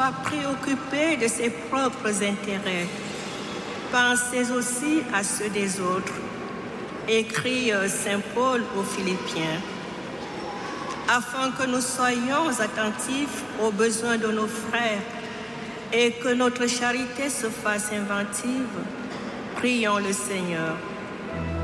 soit préoccupé de ses propres intérêts. Pensez aussi à ceux des autres, écrit Saint Paul aux Philippiens, afin que nous soyons attentifs aux besoins de nos frères et que notre charité se fasse inventive. Prions le Seigneur.